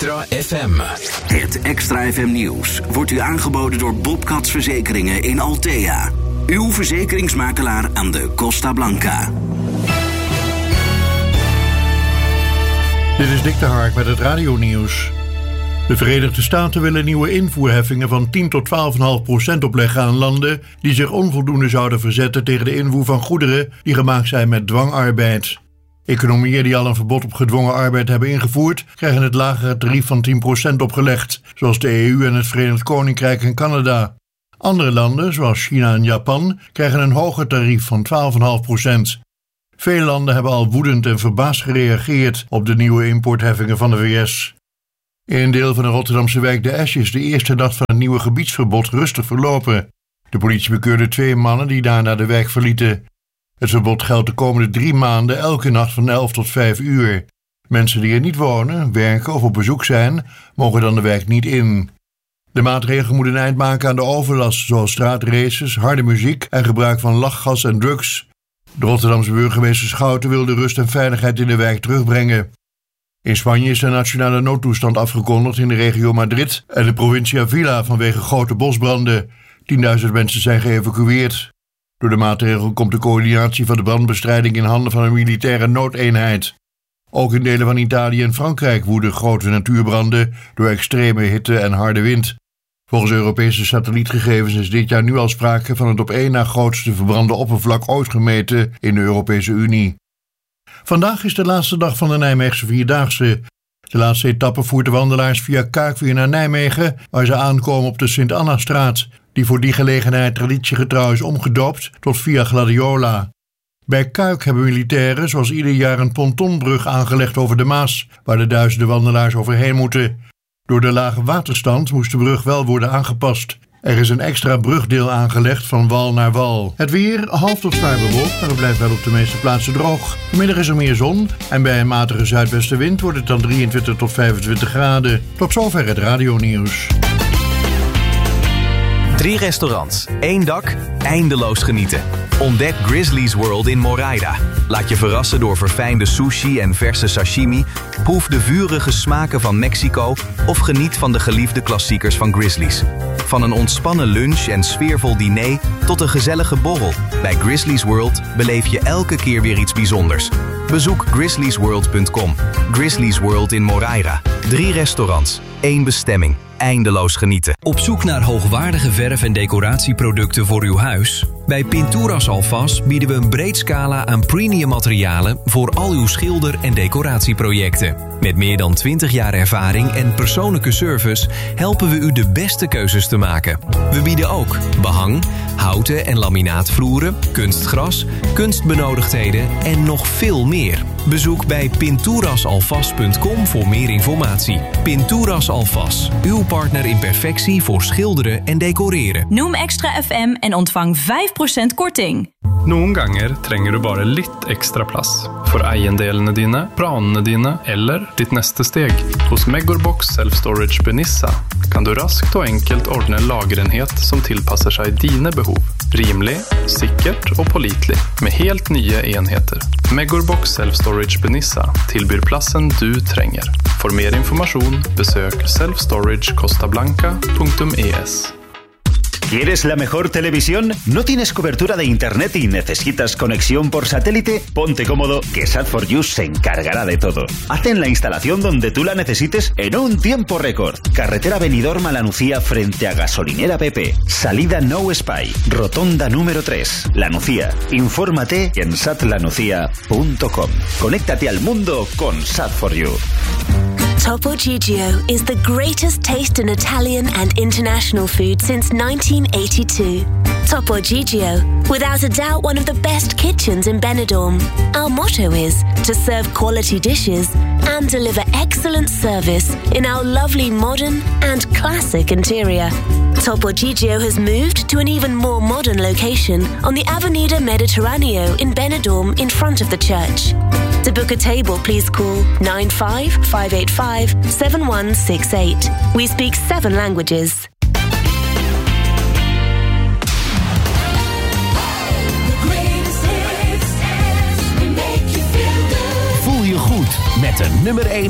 Extra FM. Het Extra FM nieuws wordt u aangeboden door Bobcats Verzekeringen in Althea. Uw verzekeringsmakelaar aan de Costa Blanca. Dit is Dick de Hark met het radionieuws. De Verenigde Staten willen nieuwe invoerheffingen van 10 tot 12,5% opleggen aan landen die zich onvoldoende zouden verzetten tegen de invoer van goederen die gemaakt zijn met dwangarbeid. Economieën die al een verbod op gedwongen arbeid hebben ingevoerd, krijgen het lagere tarief van 10% opgelegd, zoals de EU en het Verenigd Koninkrijk en Canada. Andere landen, zoals China en Japan, krijgen een hoger tarief van 12,5%. Veel landen hebben al woedend en verbaasd gereageerd op de nieuwe importheffingen van de VS. In een deel van de Rotterdamse wijk De Esch is de eerste dag van het nieuwe gebiedsverbod rustig verlopen. De politie bekeurde 2 mannen die daarna de wijk verlieten. Het verbod geldt de komende 3 maanden elke nacht van 11 tot 5 uur. Mensen die er niet wonen, werken of op bezoek zijn, mogen dan de wijk niet in. De maatregel moet een eind maken aan de overlast, zoals straatraces, harde muziek en gebruik van lachgas en drugs. De Rotterdamse burgemeester Schouten wil de rust en veiligheid in de wijk terugbrengen. In Spanje is de nationale noodtoestand afgekondigd in de regio Madrid en de provincie Avila vanwege grote bosbranden. 10.000 mensen zijn geëvacueerd. Door de maatregel komt de coördinatie van de brandbestrijding in handen van een militaire noodeenheid. Ook in delen van Italië en Frankrijk woeden grote natuurbranden door extreme hitte en harde wind. Volgens Europese satellietgegevens is dit jaar nu al sprake van het op 1 na grootste verbrande oppervlak ooit gemeten in de Europese Unie. Vandaag is de laatste dag van de Nijmeegse Vierdaagse. De laatste etappe voert de wandelaars via Kuik weer naar Nijmegen, waar ze aankomen op de Sint-Anna-straat, die voor die gelegenheid traditiegetrouw is omgedoopt tot Via Gladiola. Bij Kuik hebben militairen zoals ieder jaar een pontonbrug aangelegd over de Maas, waar de duizenden wandelaars overheen moeten. Door de lage waterstand moest de brug wel worden aangepast. Er is een extra brugdeel aangelegd van wal naar wal. Het weer half tot zwaar bewolkt, maar het blijft wel op de meeste plaatsen droog. Vanmiddag is er meer zon en bij een matige zuidwestenwind wordt het dan 23 tot 25 graden. Tot zover het radionieuws. 3 restaurants, 1 dak, eindeloos genieten. Ontdek Grizzly's World in Moraida. Laat je verrassen door verfijnde sushi en verse sashimi. Proef de vurige smaken van Mexico of geniet van de geliefde klassiekers van Grizzly's. Van een ontspannen lunch en sfeervol diner tot een gezellige borrel. Bij Grizzly's World beleef je elke keer weer iets bijzonders. Bezoek grizzlysworld.com. Grizzly's World in Moraida. 3 restaurants, 1 bestemming. Eindeloos genieten. Op zoek naar hoogwaardige verf- en decoratieproducten voor uw huis? Bij Pinturas Alfas bieden we een breed scala aan premium materialen voor al uw schilder- en decoratieprojecten. Met meer dan 20 jaar ervaring en persoonlijke service helpen we u de beste keuzes te maken. We bieden ook behang, houten en laminaatvloeren, kunstgras, kunstbenodigdheden en nog veel meer. Bezoek bij pinturasalfas.com voor meer informatie. Pinturas Alfas, uw partner in perfectie voor schilderen en decoreren. Noem Extra FM en ontvang 5% korting. Noen ganger trenger du bare litt ekstra plass for eiendelene dine, planene dine eller ditt neste steg. Hos Megorbox Self Storage Benissa kan du raskt og enkelt ordne lagerenhet som tilpasser seg dine behov. Rimelig, sikkert og pålitelig, med helt nye enheter. Megorbox Self Storage Benissa tilbyr plassen du trenger. For mer informasjon, besøk selfstoragecostablanca.es. ¿Quieres la mejor televisión? ¿No tienes cobertura de internet y necesitas conexión por satélite? Ponte cómodo, que Sat4U se encargará de todo. Hacen la instalación donde tú la necesites en un tiempo récord. Carretera Benidorm a La Nucía frente a Gasolinera PP. Salida No Spy. Rotonda número 3. La Nucía. Infórmate en satlanucia.com. Conéctate al mundo con Sat4U. Topo Gigio is the greatest taste in Italian and international food since 1982. Topo Gigio, without a doubt one of the best kitchens in Benidorm. Our motto is to serve quality dishes and deliver excellent service in our lovely modern and classic interior. Topo Gigio has moved to an even more modern location on the Avenida Mediterraneo in Benidorm in front of the church. To book a table, please call 95-585-7168. We speak 7 languages. Voel je goed met de nummer 1